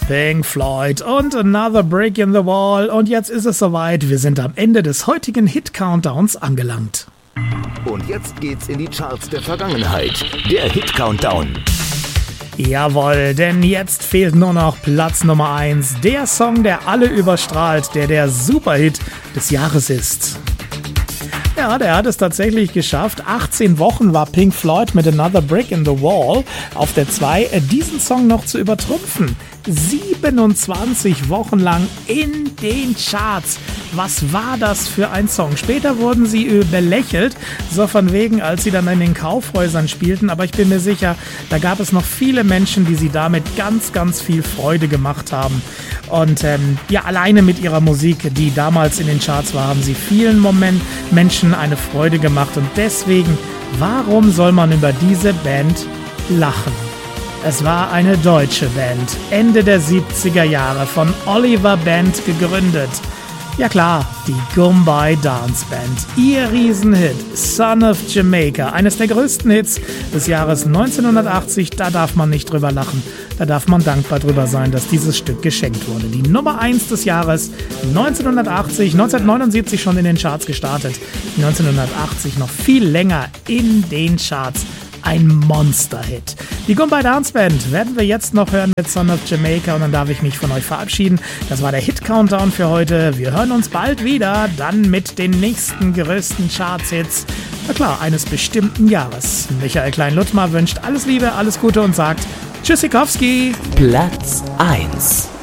Pink Floyd und Another Brick in the Wall. Und jetzt ist es soweit. Wir sind am Ende des heutigen Hit-Countdowns angelangt. Und jetzt geht's in die Charts der Vergangenheit. Der Hit-Countdown. Jawohl, denn jetzt fehlt nur noch Platz Nummer 1. Der Song, der alle überstrahlt, der Superhit des Jahres ist. Ja, der hat es tatsächlich geschafft. 18 Wochen war Pink Floyd mit Another Brick in the Wall auf der 2, diesen Song noch zu übertrumpfen. 27 Wochen lang in den Charts. Was war das für ein Song? Später wurden sie belächelt, so von wegen, als sie dann in den Kaufhäusern spielten. Aber ich bin mir sicher, da gab es noch viele Menschen, die sie damit ganz, ganz viel Freude gemacht haben. Und alleine mit ihrer Musik, die damals in den Charts war, haben sie vielen Menschen eine Freude gemacht. Und deswegen, warum soll man über diese Band lachen? Es war eine deutsche Band, Ende der 70er Jahre, von Oliver Band gegründet. Ja klar, die Goombay Dance Band. Ihr Riesenhit, Son of Jamaica, eines der größten Hits des Jahres 1980, da darf man nicht drüber lachen. Da darf man dankbar drüber sein, dass dieses Stück geschenkt wurde. Die Nummer 1 des Jahres 1979 schon in den Charts gestartet, 1980 noch viel länger in den Charts. Ein Monster-Hit. Die Goombay Dance Band werden wir jetzt noch hören mit Son of Jamaica und dann darf ich mich von euch verabschieden. Das war der Hit-Countdown für heute. Wir hören uns bald wieder, dann mit den nächsten größten Charts-Hits. Na klar, eines bestimmten Jahres. Michael Klein-Luttmer wünscht alles Liebe, alles Gute und sagt Tschüssikowski. Platz 1.